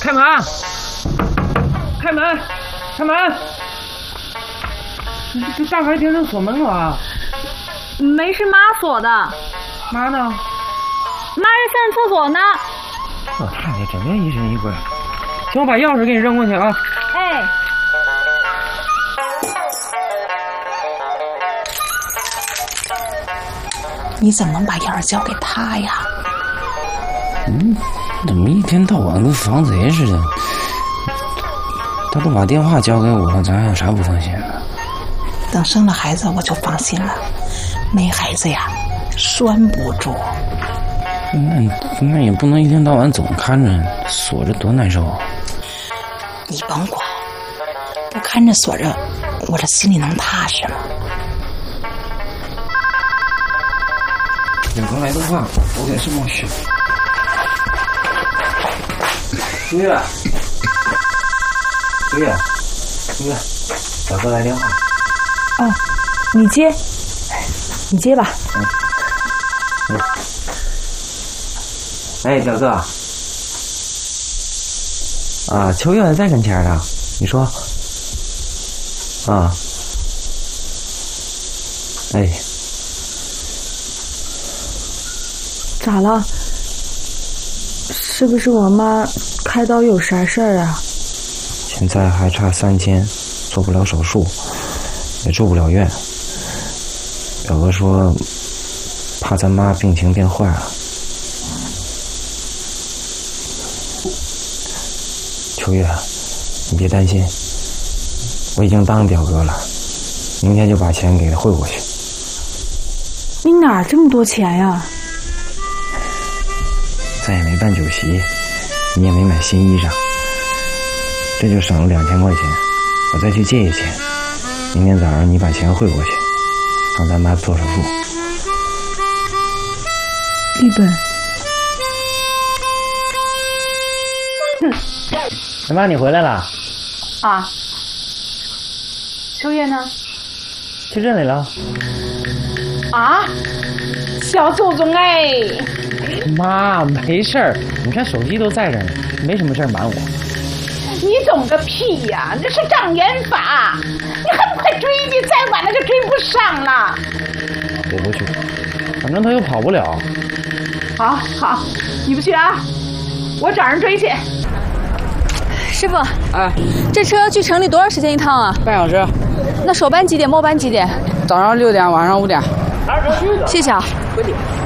开门！开门！开门！这大白天的锁门了。 没是妈锁的。 妈呢？ 妈是上厕所呢。 我太太整天疑神疑鬼。行，我把钥匙给你扔过去啊。 哎。 你怎么能把钥匙交给他呀？ 怎么一天到晚跟防贼似的？他都把电话交给我了，咱还有啥不放心的？ 等生了孩子我就放心了，没孩子呀，拴不住。 那也不能一天到晚总看着锁着，多难受啊！ 你甭管，不看着锁着，我这心里能踏实吗？ 有人来电话，我给送过去。朱月，小哥来电话。 哦，你接吧。 哎，表哥。啊，秋月在跟前呢，你说。啊。哎。 咋了？是不是我妈开刀有啥事儿啊？ 现在还差3000，做不了手术，也住不了院。表哥说，怕咱妈病情变坏了。秋月，你别担心，我已经当表哥了，明天就把钱给他汇过去。 你哪这么多钱呀？ 咱也没办酒席，你也没买新衣裳，这就省了2000块钱。我再去借一千，明天早上你把钱汇过去，让咱妈做手术。 立本， 大妈，你回来了？ 啊。秋月呢？ 去镇里了。 啊，小祖宗哎！ 妈，没事儿，你看手机都在这儿呢，没什么事儿瞒我。 你懂个屁呀！那是障眼法，你还不快追去？再晚了就追不上了。 我不去，反正他又跑不了。 好，你不去啊？我找人追去。 师傅， 哎， 这车去城里多少时间一趟啊？ 半小时。 那首班几点？末班几点？ 早上6点，晚上5点。 谢谢啊。 不礼。